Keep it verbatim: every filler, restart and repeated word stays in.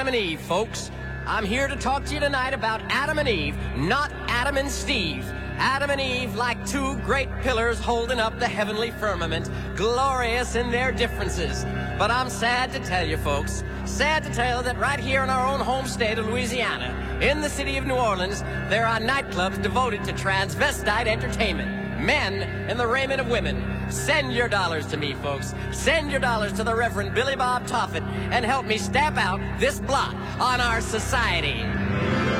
Adam and Eve, folks. I'm here to talk to you tonight about Adam and Eve, not Adam and Steve. Adam and Eve, like two great pillars holding up the heavenly firmament, glorious in their differences. But I'm sad to tell you, folks, sad to tell that right here in our own home state of Louisiana, in the city of New Orleans, there are nightclubs devoted to transvestite entertainment. Men in the raiment of women. Send your dollars to me, folks. Send your dollars to the Reverend Billy Bob Toffitt and help me stamp out this blot on our society.